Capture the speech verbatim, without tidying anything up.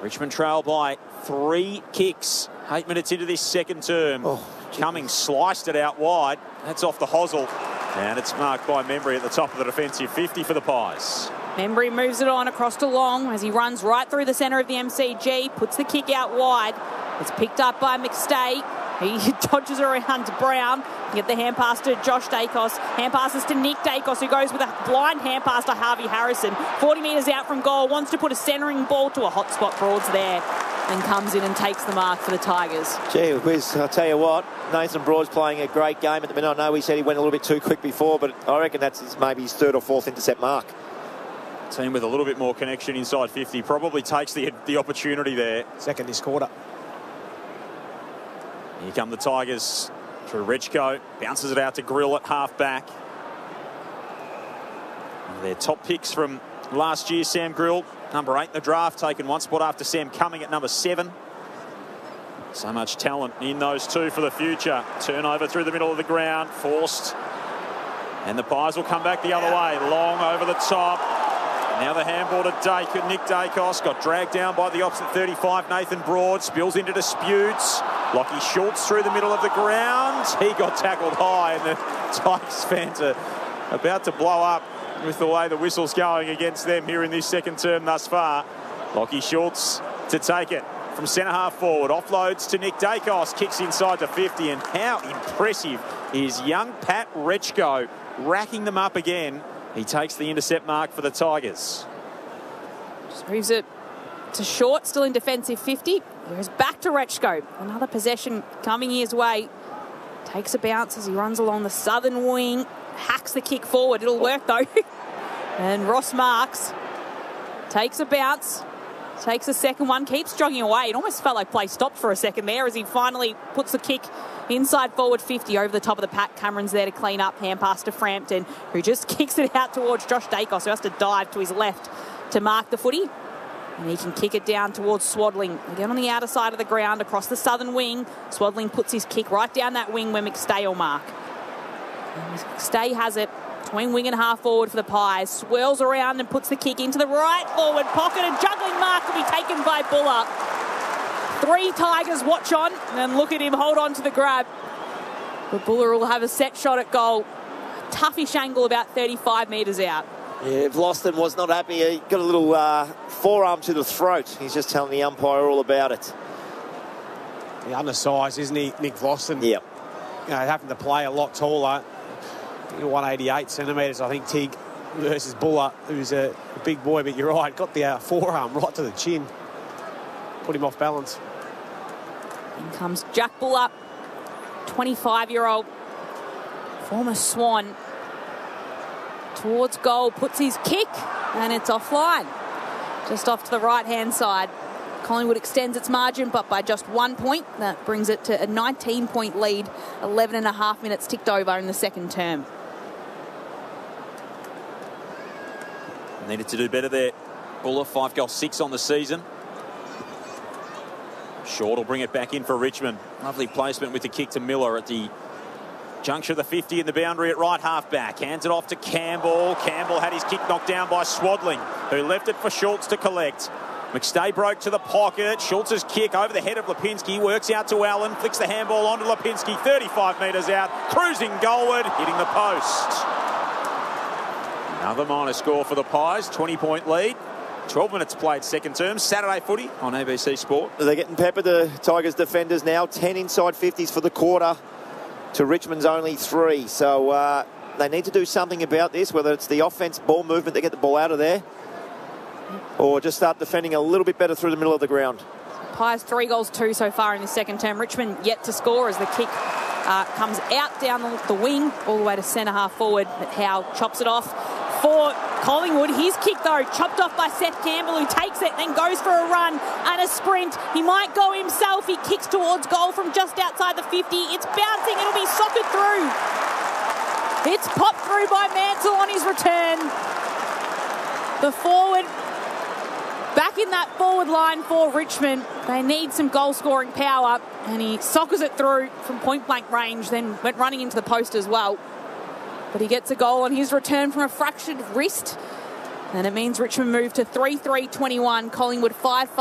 Richmond trail by three kicks. Eight minutes into this second term. Oh, Cummings sliced it out wide. That's off the hosel. And it's marked by Membry at the top of the defensive fifty for the Pies. Membry moves it on across to Long as he runs right through the centre of the M C G, puts the kick out wide. It's picked up by McStay. He dodges around to Brown. You get the hand pass to Josh Dacos. Hand passes to Nick Dacos, who goes with a blind hand pass to Harvey Harrison. forty metres out from goal, wants to put a centering ball to a hot spot. Broad's there and comes in and takes the mark for the Tigers. Gee whiz, I'll tell you what, Nathan Broad's playing a great game at the minute. I know he said he went a little bit too quick before, but I reckon that's his, maybe his third or fourth intercept mark. Team with a little bit more connection inside fifty probably takes the, the opportunity there. Second this quarter. Here come the Tigers through Rechko. Bounces it out to Grill at half-back. Their top picks from last year, Sam Grill. Number eight in the draft, taken one spot after Sam Cumming at number seven. So much talent in those two for the future. Turnover through the middle of the ground, forced. And the Pies will come back the other way. Long over the top. Now the handball to Dacos. Nick Dacos got dragged down by the opposite thirty-five. Nathan Broad spills into disputes. Lockie Schultz through the middle of the ground. He got tackled high, and the Tigers fans are about to blow up with the way the whistle's going against them here in this second term thus far. Lockie Schultz to take it from centre half forward. Offloads to Nick Dacos. Kicks inside to fifty. And how impressive is young Pat Rechko racking them up again. He takes the intercept mark for the Tigers. Just moves it to Short, still in defensive fifty. Goes back to Rechko. Another possession coming his way. Takes a bounce as he runs along the southern wing. Hacks the kick forward. It'll work though. And Ross Marks takes a bounce. Takes a second one. Keeps jogging away. It almost felt like play stopped for a second there as he finally puts the kick inside forward fifty over the top of the pack. Cameron's there to clean up. Hand pass to Frampton, who just kicks it out towards Josh Dacos, who has to dive to his left to mark the footy. And he can kick it down towards Swadling. Again on the outer side of the ground across the southern wing. Swadling puts his kick right down that wing where McStay will mark. And McStay has it between wing and half forward for the Pies. Swirls around and puts the kick into the right forward pocket. A juggling mark will be taken by Buller. Three Tigers watch on and look at him hold on to the grab. But Buller will have a set shot at goal. Toughish angle about thirty-five metres out. Yeah, Vlosten was not happy. He got a little uh, forearm to the throat. He's just telling the umpire all about it. The undersized, isn't he, Nick Vlosten? Yep. You know, having to play a lot taller. one eighty-eight centimetres, I think, Tig, versus Buller, who's a, a big boy, but you're right, got the uh, forearm right to the chin. Put him off balance. In comes Jack Buller, twenty-five-year-old former Swan. Towards goal, puts his kick, and it's offline. Just off to the right-hand side. Collingwood extends its margin, but by just one point. That brings it to a nineteen-point lead. eleven and a half minutes ticked over in the second term. Needed to do better there. Buller, five goal six on the season. Short will bring it back in for Richmond. Lovely placement with the kick to Miller at the juncture of the fifty in the boundary at right half-back. Hands it off to Campbell. Campbell had his kick knocked down by Swadling, who left it for Schultz to collect. McStay broke to the pocket. Schultz's kick over the head of Lipinski. Works out to Allen. Flicks the handball onto Lipinski. thirty-five metres out. Cruising goalward. Hitting the post. Another minor score for the Pies. twenty-point lead. twelve minutes played second term. Saturday footy on A B C Sport. They're getting peppered, the Tigers defenders now. ten inside fifties for the quarter to Richmond's only three. So uh, they need to do something about this, whether it's the offense ball movement to get the ball out of there or just start defending a little bit better through the middle of the ground. Pies three goals, two so far in the second term. Richmond yet to score as the kick uh, comes out down the, the wing all the way to centre half forward. But Howe chops it off for Collingwood. His kick, though, chopped off by Seth Campbell, who takes it, then goes for a run and a sprint. He might go himself. He kicks towards goal from just outside the fifty. It's bouncing. It'll be soccered through. It's popped through by Mansell on his return. The forward back in that forward line for Richmond. They need some goal-scoring power, and he soccers it through from point-blank range, then went running into the post as well. But he gets a goal on his return from a fractured wrist, and it means Richmond move to three three twenty-one, Collingwood five five.